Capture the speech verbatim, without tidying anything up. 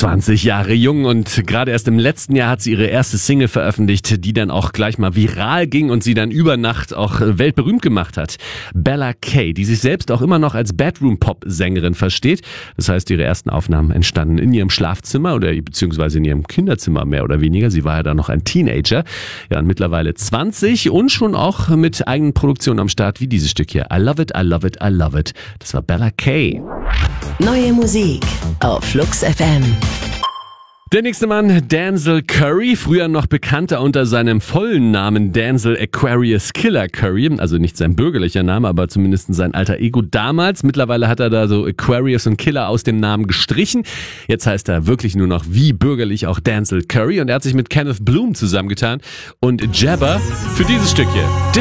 zwanzig Jahre jung und gerade erst im letzten Jahr hat sie ihre erste Single veröffentlicht, die dann auch gleich mal viral ging und sie dann über Nacht auch weltberühmt gemacht hat. Bella Kay, die sich selbst auch immer noch als Bedroom-Pop-Sängerin versteht. Das heißt, ihre ersten Aufnahmen entstanden in ihrem Schlafzimmer oder beziehungsweise in ihrem Kinderzimmer mehr oder weniger. Sie war ja da noch ein Teenager. Ja, und mittlerweile zwanzig und schon auch mit eigenen Produktionen am Start wie dieses Stück hier. I love it, I love it, I love it. Das war Bella Kay. Neue Musik auf Flux F M. Der nächste Mann, Denzel Curry, früher noch bekannter unter seinem vollen Namen Denzel Aquarius Killer Curry, also nicht sein bürgerlicher Name, aber zumindest sein alter Ego damals. Mittlerweile hat er da so Aquarius und Killer aus dem Namen gestrichen. Jetzt heißt er wirklich nur noch wie bürgerlich auch Denzel Curry und er hat sich mit Kenneth Bloom zusammengetan und Jabba für dieses Stück hier.